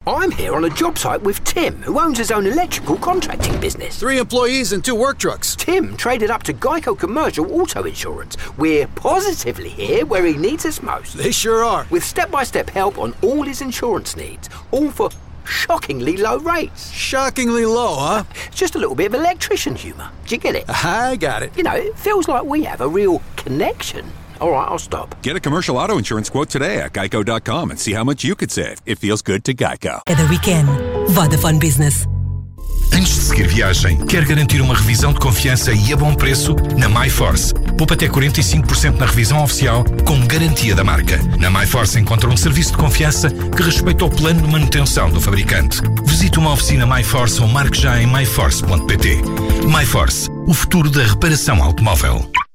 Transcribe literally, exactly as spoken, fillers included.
I'm here on a job site with Tim, who owns his own electrical contracting business. Three employees and two work trucks. Tim traded up to Geico Commercial Auto Insurance. We're positively here where he needs us most. They sure are. With step-by-step help on all his insurance needs, all for shockingly low rates. Shockingly low, huh? It's just a little bit of electrician humour. Do you get it? I got it. You know, it feels like we have a real connection. All right, I'll stop. Get a commercial auto insurance quote today at geico dot com and see how much you could save. It feels good to Geico. Cada weekend, Vodafone Business. Antes de seguir viagem, quer garantir uma revisão de confiança e a bom preço? Na MyForce, poupa até quarenta e cinco por cento na revisão oficial com garantia da marca. Na MyForce encontra um serviço de confiança que respeita o plano de manutenção do fabricante. Visite uma oficina MyForce ou marque já em my force ponto p t. MyForce, o futuro da reparação automóvel.